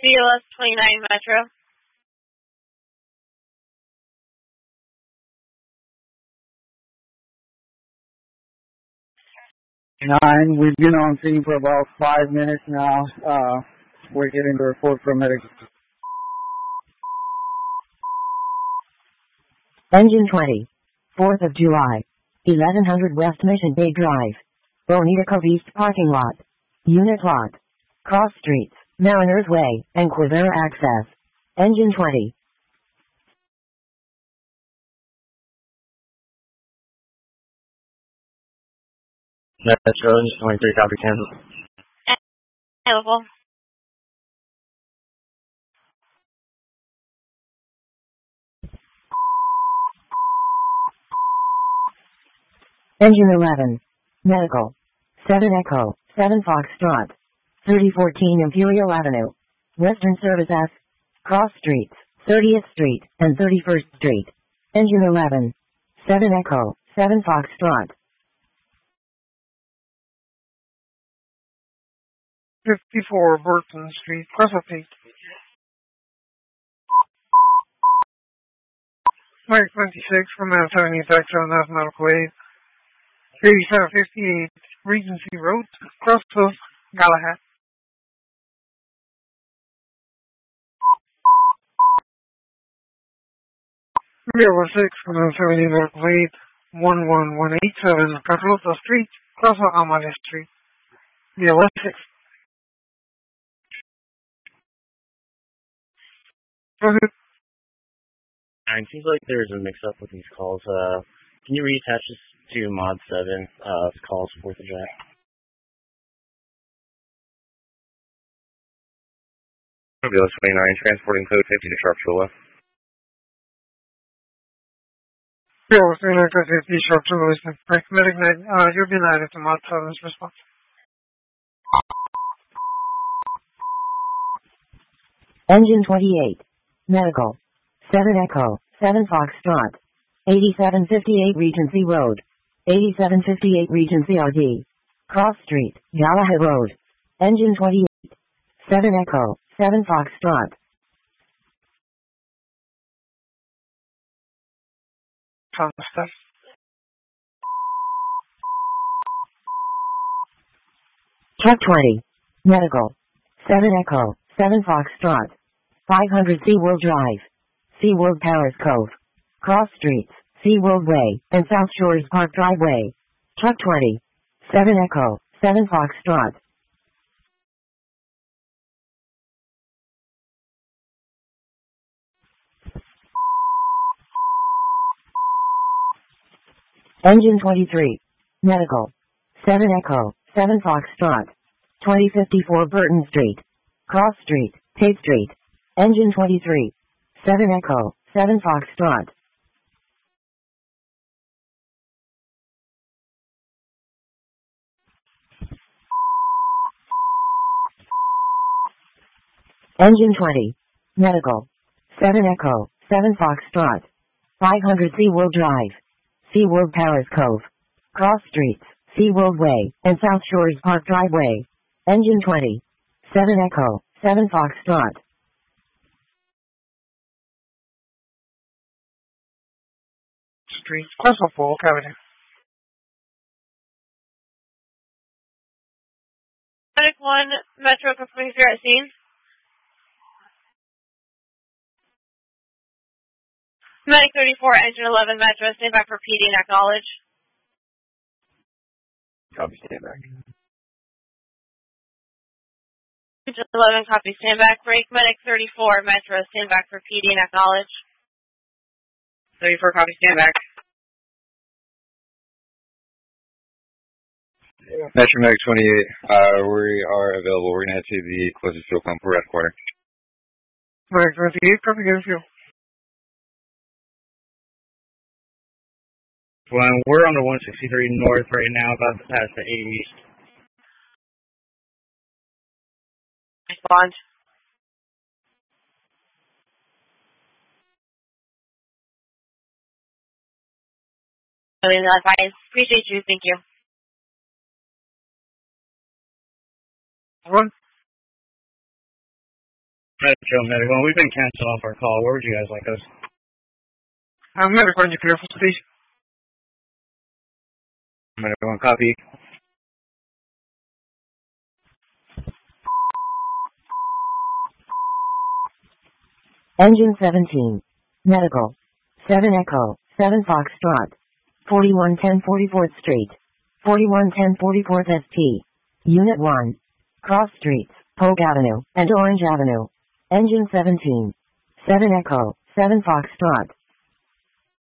BLS 29 Metro. 9, we've been on scene for about 5 minutes now. We're getting the report from medics. Engine 20. 4th of July. 1100 West Mission Bay Drive. Bonita Cove East Parking Lot. Unit Lot. Cross Streets, Mariners Way, and Quivira Access. Engine 20. Metro, Engine 23, copy, cancel. Available. Engine 11. Medical. 7 Echo, 7 Foxtrot. 3014 Imperial Avenue. Western Service F. Cross Streets, 30th Street, and 31st Street. Engine 11. 7 Echo, 7 Foxtrot. 54 Burton Street, Chesapeake. Mike 26 from Mount 70 Vector on Medical Aid. 8758 Regency Road, Cross of Galahad. River 6 from Mount 70 Medical Aid. 11187 Carlota Street, Cross of Amade Street. BLS 6. Go ahead. It seems like there's a mix-up with these calls. Can you reattach this to Mod 7, calls 4th of July? BLS 29, transporting code 50 to Sharpshooter. BLS 29, code 50, Sharpshooter, listening. Medic 9, you'll be added to Mod 7's response. Engine 28. Medical. 7 Echo, 7 Foxtrot. 8758 Regency Road. 8758 Regency RD. Cross Street, Galahad Road. Engine 28. 7 Echo, 7 Foxtrot. Truck 20. Medical. 7 Echo, 7 Foxtrot. 500 SeaWorld Drive. SeaWorld Paris Cove. Cross Streets, SeaWorld Way, and South Shores Park Driveway. Truck 20. 7 Echo, 7 Foxtrot. Engine 23. Medical. 7 Echo, 7 Foxtrot. 2054 Burton Street. Cross Street, Tate Street. Engine 23. 7 Echo, 7 Foxtrot. Engine 20. Medical. 7 Echo, 7 Foxtrot. 500 SeaWorld Drive. SeaWorld Paris Cove. Cross Streets, SeaWorld Way, and South Shores Park Driveway. Engine 20. 7 Echo, 7 Foxtrot. Street, Cross of Polk Avenue. Medic 1 Metro, confirming if you're at scene. Medic 34, Engine 11 Metro, stand by for PD and acknowledge. Copy, stand back. Engine 11, copy, stand back. Break, Medic 34 Metro, stand back for PD and acknowledge. 34, copy, stand back. Metro Medic 28, we are available. We're going to head to the closest fuel pump for Red Quarter. Medic 28, copy, get fuel. Well, we're on the 163 north right now, about to pass the 80 east. Respond. Advise. Appreciate you. Thank you. Run. Metro Medical. We've been canceled off our call. Where would you guys like us? I'm Medical, you clear for station. Medical, copy. Engine 17. Medical. 7 Echo, 7 Foxtrot. 4110 44th Street. 4110 44th ST. Unit 1. Cross Streets, Polk Avenue, and Orange Avenue. Engine 17. 7 Echo, 7 Foxtrot.